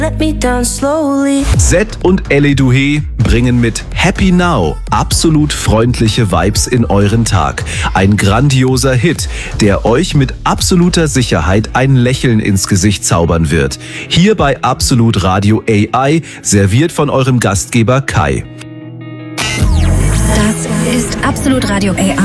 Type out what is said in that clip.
Let me down slowly. Zed und Ellie Duhé bringen mit Happy Now absolut freundliche Vibes in euren Tag. Ein grandioser Hit, der euch mit absoluter Sicherheit ein Lächeln ins Gesicht zaubern wird. Hier bei Absolut Radio AI, serviert von eurem Gastgeber Kai. Das ist Absolut Radio AI.